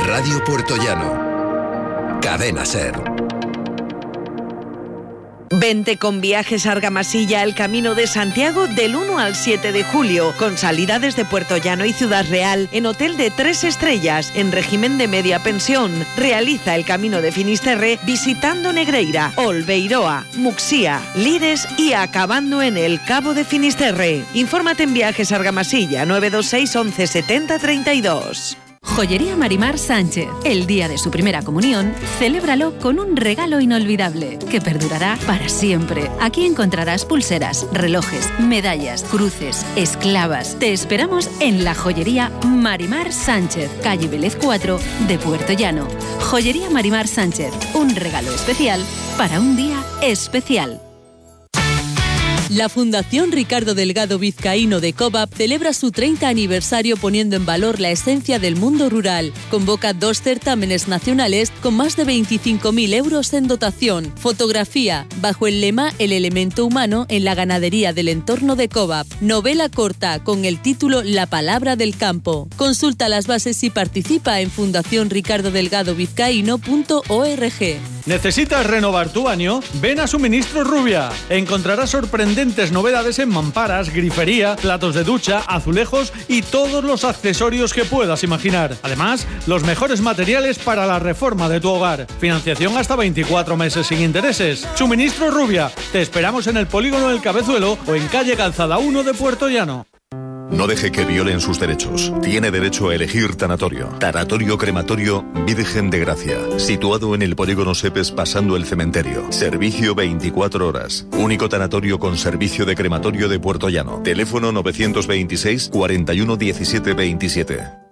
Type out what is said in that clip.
Radio Puertollano. Cadena Ser. Vente con Viajes Argamasilla al Camino de Santiago del 1 al 7 de julio, con salida desde Puertollano y Ciudad Real en hotel de 3 estrellas, en régimen de media pensión. Realiza el Camino de Finisterre visitando Negreira, Olbeiroa, Muxía, Lires y acabando en el Cabo de Finisterre. Infórmate en Viajes Argamasilla 926 11 70 32. Joyería Marimar Sánchez. El día de su primera comunión, celébralo con un regalo inolvidable que perdurará para siempre. Aquí encontrarás pulseras, relojes, medallas, cruces, esclavas. Te esperamos en la Joyería Marimar Sánchez, calle Vélez 4 de Puertollano. Joyería Marimar Sánchez, un regalo especial para un día especial. La Fundación Ricardo Delgado Vizcaíno de COVAP celebra su 30 aniversario poniendo en valor la esencia del mundo rural. Convoca 2 certámenes nacionales con más de 25.000 euros en dotación. Fotografía, bajo el lema El elemento humano en la ganadería del entorno de COVAP. Novela corta con el título La palabra del campo. Consulta las bases y participa en fundacionricardodelgadovizcaíno.org. ¿Necesitas renovar tu baño? Ven a Suministros Rubia. Encontrarás sorprendentes novedades en mamparas, grifería, platos de ducha, azulejos y todos los accesorios que puedas imaginar. Además, los mejores materiales para la reforma de tu hogar. Financiación hasta 24 meses sin intereses. Suministros Rubia. Te esperamos en el Polígono del Cabezuelo o en calle Calzada 1 de Puertollano. No deje que violen sus derechos. Tiene derecho a elegir tanatorio. Tanatorio Crematorio Virgen de Gracia. Situado en el polígono Sepes pasando el cementerio. Servicio 24 horas. Único tanatorio con servicio de crematorio de Puertollano. Teléfono 926 41 17 27.